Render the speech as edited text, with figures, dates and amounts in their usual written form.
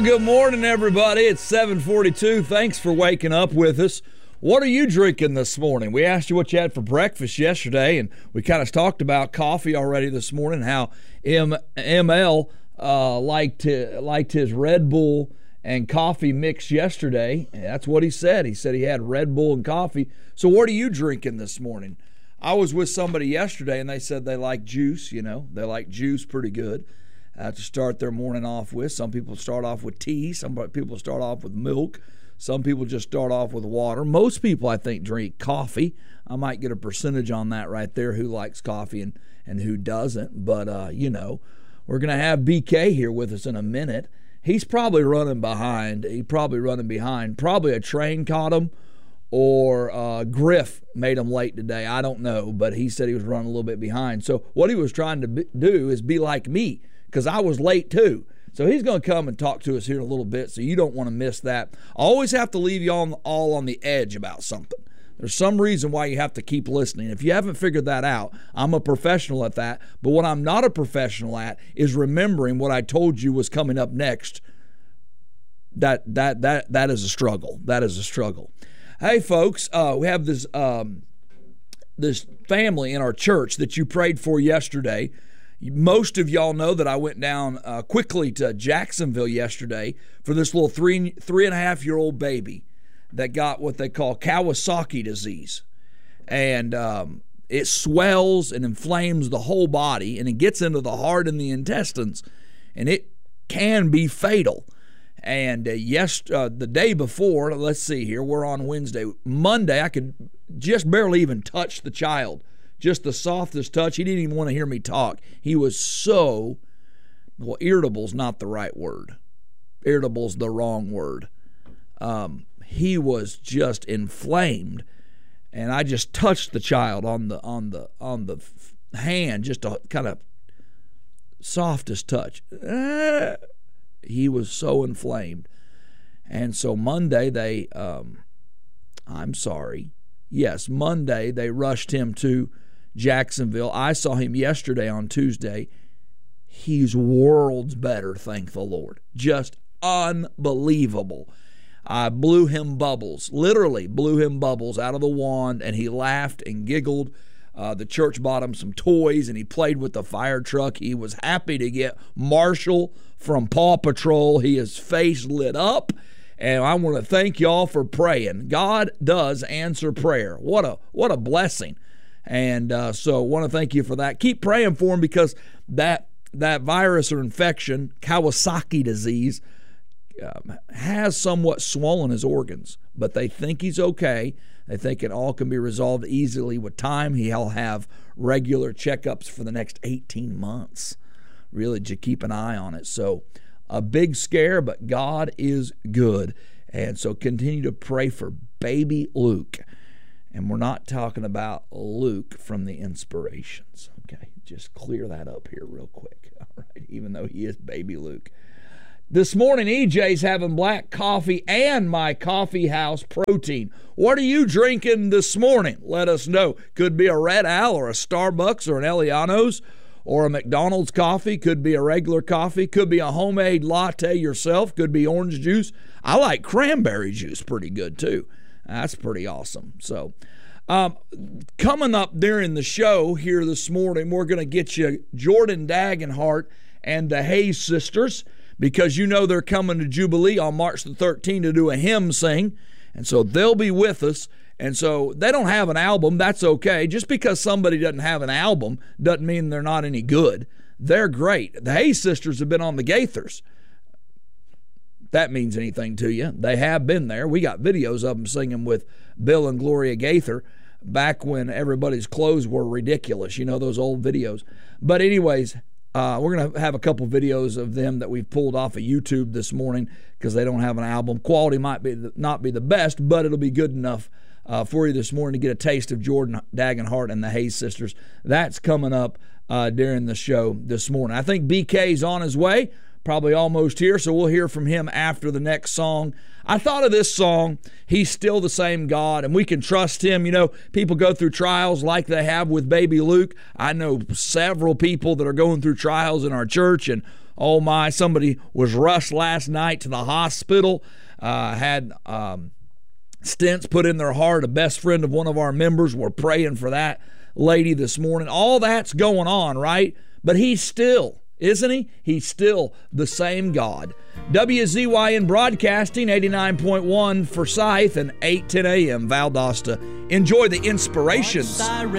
Good morning, everybody. It's 7:42. Thanks for waking up with us. What are you drinking this morning? We asked you what you had for breakfast yesterday, and we kind of talked about coffee already this morning, how ML liked his Red Bull and coffee mix yesterday. That's what he said. He said he had Red Bull and coffee. So what are you drinking this morning? I was with somebody yesterday, and they said they like juice. You know, they like juice pretty good to start their morning off with. Some people start off with tea. Some people start off with milk. Some people just start off with water. Most people, I think, drink coffee. I might get a percentage on that right there, who likes coffee and who doesn't. But, we're going to have BK here with us in a minute. He's probably running behind. Probably a train caught him, or Griff made him late today. I don't know, but he said he was running a little bit behind. So what he was trying to do is be like me, because I was late too. So he's going to come and talk to us here in a little bit, so you don't want to miss that. I always have to leave you all on the edge about something. There's some reason why you have to keep listening. If you haven't figured that out, I'm a professional at that. But what I'm not a professional at is remembering what I told you was coming up next. That is a struggle. That is a struggle. Hey, folks, we have this family in our church that you prayed for yesterday. Most of y'all know that I went down quickly to Jacksonville yesterday for this little 3.5-year-old baby that got what they call Kawasaki disease. And it swells and inflames the whole body, and it gets into the heart and the intestines, and it can be fatal. And the day before, let's see here, we're on Wednesday. Monday, I could just barely even touch the child. Just the softest touch. He didn't even want to hear me talk. He was irritable's not the right word. Irritable's the wrong word. He was just inflamed, and I just touched the child on the hand, just a kind of softest touch. He was so inflamed. And so Monday Monday they rushed him to Jacksonville. I saw him yesterday on Tuesday. He's worlds better, thank the Lord. Just unbelievable. I blew him bubbles, literally blew him bubbles out of the wand, and he laughed and giggled. The church bought him some toys, and he played with the fire truck. He was happy to get Marshall from Paw Patrol. His face lit up, and I want to thank y'all for praying. God does answer prayer. What a blessing. And so I want to thank you for that. Keep praying for him, because that virus or infection, Kawasaki disease, has somewhat swollen his organs, but they think he's okay. They think it all can be resolved easily with time. He'll have regular checkups for the next 18 months, really, to keep an eye on it. So a big scare, but God is good. And so continue to pray for baby Luke. And we're not talking about Luke from the Inspirations. Okay, just clear that up here real quick. All right, even though he is baby Luke. This morning, EJ's having black coffee and my coffee house protein. What are you drinking this morning? Let us know. Could be a Red Owl or a Starbucks or an Eliano's or a McDonald's coffee. Could be a regular coffee. Could be a homemade latte yourself. Could be orange juice. I like cranberry juice pretty good too. That's pretty awesome. So coming up during the show here this morning, we're going to get you Jordan Dagenhart and the Hayes sisters, because you know they're coming to Jubilee on March the 13th to do a hymn sing. And so they'll be with us. And so they don't have an album. That's okay. Just because somebody doesn't have an album doesn't mean they're not any good. They're great. The Hayes sisters have been on the Gaithers. That means anything to you. They have been there. We got videos of them singing with Bill and Gloria Gaither back when everybody's clothes were ridiculous. You know, those old videos. But anyways, we're going to have a couple videos of them that we've pulled off of YouTube this morning, because they don't have an album. Quality might not be the best, but it'll be good enough for you this morning to get a taste of Jordan Dagenhart and the Hayes sisters. That's coming up during the show this morning. I think BK's on his way. probably almost here, so we'll hear from him after the next song. I thought of this song, He's Still the Same God, and we can trust Him. You know, people go through trials like they have with baby Luke. I know several people that are going through trials in our church, and Oh my, somebody was rushed last night to the hospital, had stents put in their heart. A best friend of one of our members, we're praying for that lady this morning. All that's going on, right? But he's still, isn't he? He's still the same God. WZYN Broadcasting, 89.1 Forsyth and 8:10 a.m. Valdosta. Enjoy the inspirations